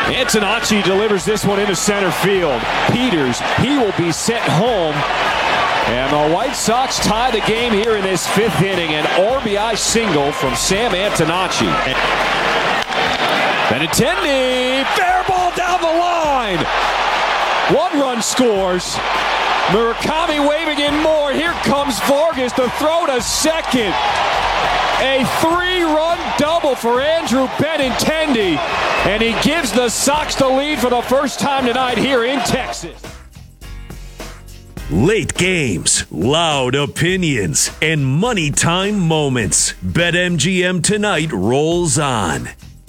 Antonacci delivers this one into center field. Peters, he will be sent home. And the White Sox tie the game here in this fifth inning. An RBI single from Sam Antonacci. Benintendi, fair ball down the line. One run scores. Murakami waving in more. Here comes Vargas to throw to second. A three-run double for Andrew Benintendi. And he gives the Sox the lead for the first time tonight here in Texas. Late games, loud opinions, and money time moments. BetMGM tonight rolls on.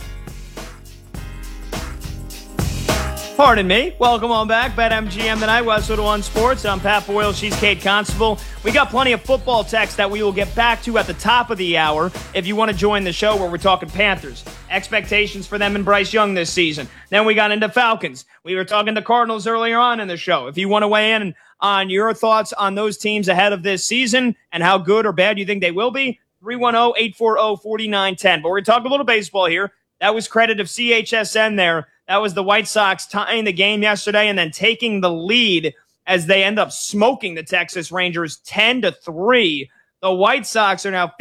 Pardon me. Welcome on back. BetMGM tonight, Westwood One Sports. I'm Pat Boyle. She's Kate Constable. We got plenty of football text that we will get back to at the top of the hour if you want to join the show where we're talking Panthers. Expectations for them and Bryce Young this season. Then we got into Falcons. We were talking to Cardinals earlier on in the show. If you want to weigh in on your thoughts on those teams ahead of this season and how good or bad you think they will be, 310-840-4910. But we're going to talk a little baseball here. That was credit of CHSN there. That was the White Sox tying the game yesterday and then taking the lead as they end up smoking the Texas Rangers 10-3. The White Sox are now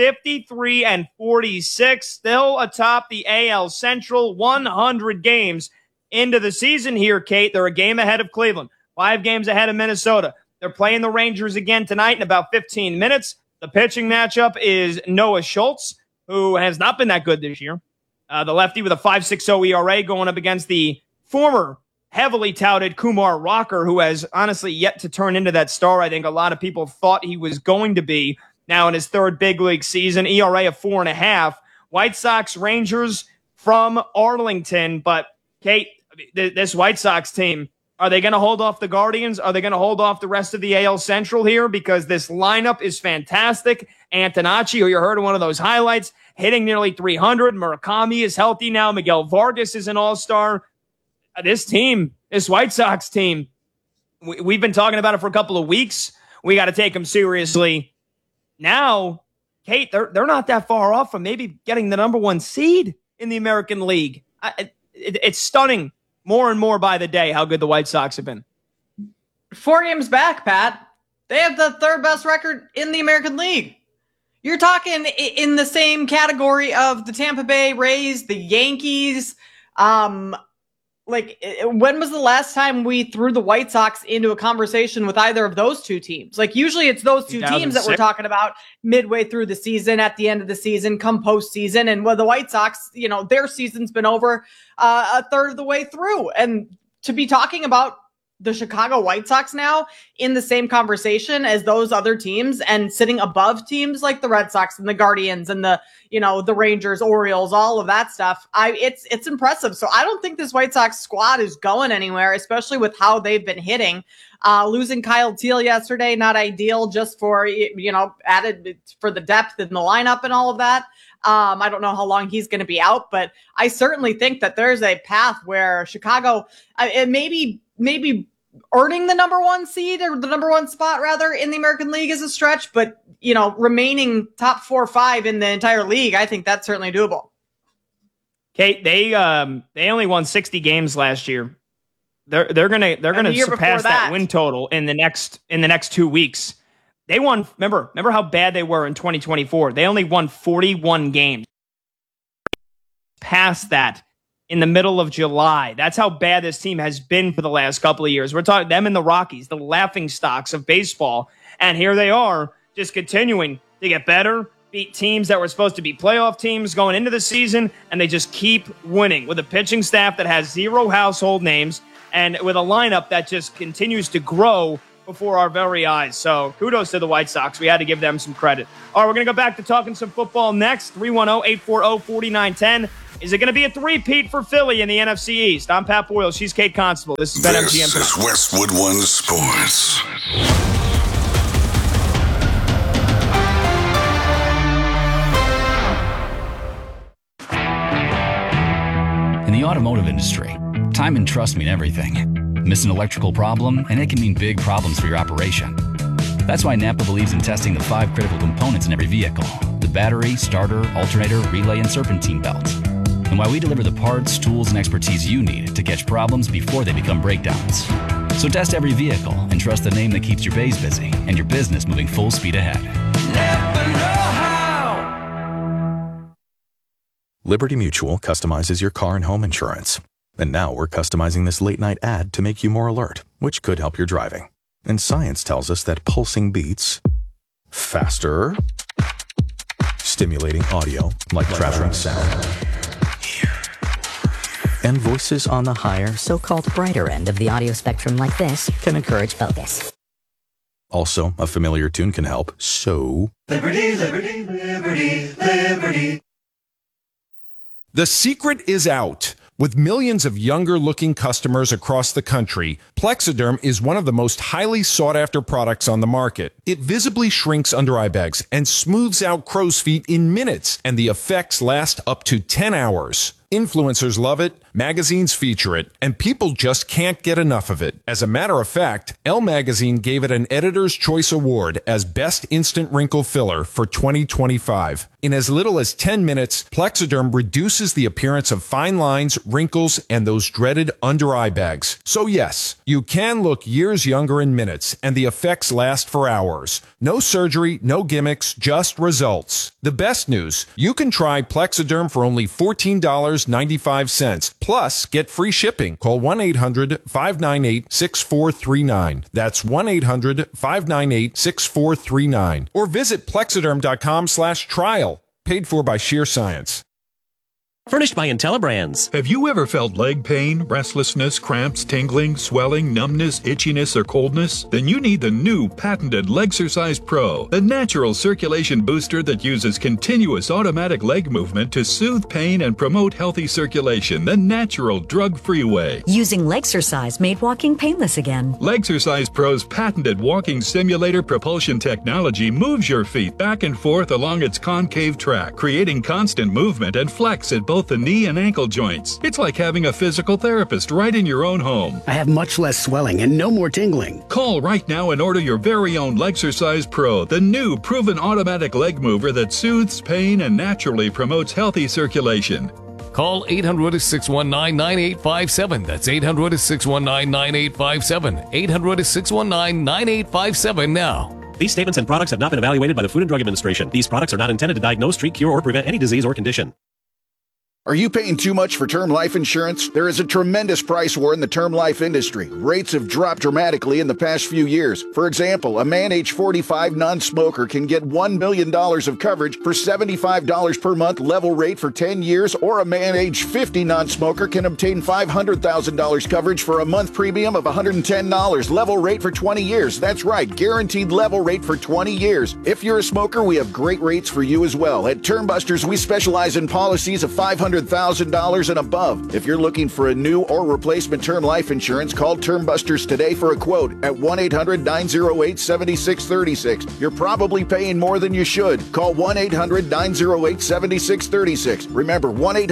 53-46, still atop the AL Central, 100 games into the season here, Kate. They're a game ahead of Cleveland, 5 games ahead of Minnesota. They're playing the Rangers again tonight in about 15 minutes. The pitching matchup is Noah Schultz, who has not been that good this year. The lefty with a 5.60 ERA going up against the former heavily touted Kumar Rocker, who has honestly yet to turn into that star I think a lot of people thought he was going to be now in his third big league season, ERA of 4.5. White Sox Rangers from Arlington. But, Kate, this White Sox team, are they going to hold off the Guardians? Are they going to hold off the rest of the AL Central here? Because this lineup is fantastic. Antonacci, who you heard in one of those highlights, hitting nearly 300. Murakami is healthy now. Miguel Vargas is an all-star. This team, this White Sox team, we've been talking about it for a couple of weeks. We got to take them seriously. Now, Kate, they're not that far off from maybe getting the number 1 seed in the American League. It's stunning more and more by the day how good the White Sox have been. 4 games back, Pat. They have the third best record in the American League. You're talking in the same category of the Tampa Bay Rays, the Yankees. When was the last time we threw the White Sox into a conversation with either of those two teams? Like, usually it's those two teams that we're talking about midway through the season, at the end of the season, come postseason. And the White Sox, their season's been over a third of the way through. And to be talking about the Chicago White Sox now in the same conversation as those other teams and sitting above teams like the Red Sox and the Guardians and the Rangers, Orioles, all of that stuff. It's impressive. So I don't think this White Sox squad is going anywhere, especially with how they've been hitting. Losing Kyle Teel yesterday, not ideal, just for, added for the depth in the lineup and all of that. I don't know how long he's going to be out, but I certainly think that there's a path where Chicago, maybe earning the number 1 seed, or the number 1 spot rather, in the American League is a stretch, but remaining top 4 or 5 in the entire league, I think that's certainly doable. Kate, they only won 60 games last year. They're gonna surpass that win total in the next 2 weeks. They won. Remember how bad they were in 2024. They only won 41 games. Past that in the middle of July. That's how bad this team has been for the last couple of years. We're talking them and the Rockies, the laughingstocks of baseball. And here they are, just continuing to get better, beat teams that were supposed to be playoff teams going into the season, and they just keep winning with a pitching staff that has 0 household names and with a lineup that just continues to grow before our very eyes. So kudos to the White Sox. We had to give them some credit. All right, we're going to go back to talking some football next. 310-840-4910. Is it going to be a three-peat for Philly in the NFC East? I'm Pat Boyle. She's Kate Constable. This is BetMGM. This is Westwood One Sports. In the automotive industry, time and trust mean everything. Miss an electrical problem, and it can mean big problems for your operation. That's why Napa believes in testing the 5 critical components in every vehicle: the battery, starter, alternator, relay, and serpentine belts. and why we deliver the parts, tools, and expertise you need to catch problems before they become breakdowns. So test every vehicle and trust the name that keeps your bays busy and your business moving full speed ahead. Napa know-how. Liberty Mutual customizes your car and home insurance. And now we're customizing this late-night ad to make you more alert, which could help your driving. And science tells us that pulsing beats faster, stimulating audio like traveling sound, and voices on the higher, so-called brighter end of the audio spectrum like this can encourage focus. Also, a familiar tune can help, so... Liberty, liberty, liberty, liberty. The secret is out. With millions of younger-looking customers across the country, Plexiderm is one of the most highly sought-after products on the market. It visibly shrinks under-eye bags and smooths out crow's feet in minutes, and the effects last up to 10 hours. Influencers love it, magazines feature it, and people just can't get enough of it. As a matter of fact, Elle Magazine gave it an Editor's Choice Award as Best Instant Wrinkle Filler for 2025. In as little as 10 minutes, Plexiderm reduces the appearance of fine lines, wrinkles, and those dreaded under-eye bags. So yes, you can look years younger in minutes, and the effects last for hours. No surgery, no gimmicks, just results. The best news, you can try Plexiderm for only $14.95. Plus, get free shipping. Call 1-800-598-6439. That's 1-800-598-6439. Or visit plexiderm.com/trial. Paid for by Sheer Science. Furnished by IntelliBrands. Have you ever felt leg pain, restlessness, cramps, tingling, swelling, numbness, itchiness, or coldness? Then you need the new patented Legsercise Pro, the natural circulation booster that uses continuous automatic leg movement to soothe pain and promote healthy circulation the natural, drug-free way. Using Legsercise made walking painless again. Legsercise Pro's patented walking simulator propulsion technology moves your feet back and forth along its concave track, creating constant movement and flex at both the knee and ankle joints. It's like having a physical therapist right in your own home. I have much less swelling and no more tingling. Call right now and order your very own Legsercise Pro, the new proven automatic leg mover that soothes pain and naturally promotes healthy circulation. Call 800-619-9857. That's 800-619-9857. 800-619-9857 now. These statements and products have not been evaluated by the Food and Drug Administration. These products are not intended to diagnose, treat, cure, or prevent any disease or condition. Are you paying too much for term life insurance? There is a tremendous price war in the term life industry. Rates have dropped dramatically in the past few years. For example, a man age 45 non-smoker can get $1 million of coverage for $75 per month level rate for 10 years, or a man age 50 non-smoker can obtain $500,000 coverage for a month premium of $110 level rate for 20 years. That's right, guaranteed level rate for 20 years. If you're a smoker, we have great rates for you as well. At Term Busters, we specialize in policies of $500,000 and above. If you're looking for a new or replacement term life insurance, call Term Busters today for a quote at 1-800-908-7636. You're probably paying more than you should. Call 1-800-908-7636. Remember,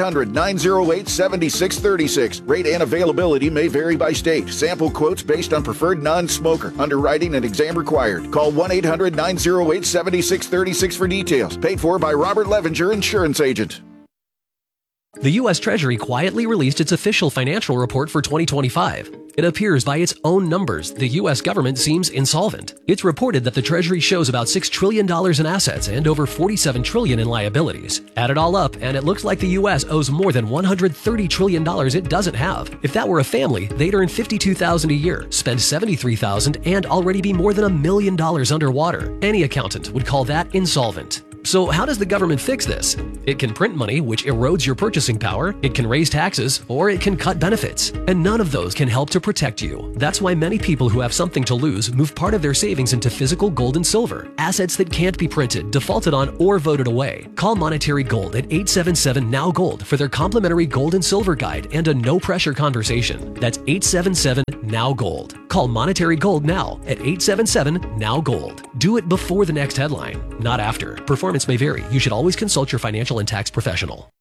1-800-908-7636. Rate and availability may vary by state. Sample quotes based on preferred non-smoker. Underwriting and exam required. Call 1-800-908-7636 for details. Paid for by Robert Levenger, insurance agent. The U.S. Treasury quietly released its official financial report for 2025. It appears by its own numbers, the U.S. government seems insolvent. It's reported that the Treasury shows about $6 trillion in assets and over $47 trillion in liabilities. Add it all up, and it looks like the U.S. owes more than $130 trillion it doesn't have. If that were a family, they'd earn $52,000 a year, spend $73,000, and already be more than $1 million underwater. Any accountant would call that insolvent. So how does the government fix this? It can print money, which erodes your purchasing power, it can raise taxes, or it can cut benefits. And none of those can help to protect you. That's why many people who have something to lose move part of their savings into physical gold and silver, assets that can't be printed, defaulted on, or voted away. Call Monetary Gold at 877-NOW-GOLD for their complimentary gold and silver guide and a no-pressure conversation. That's 877-NOW-GOLD. Call Monetary Gold now at 877-NOW-GOLD. Do it before the next headline, not after. Performance may vary. You should always consult your financial and tax professional.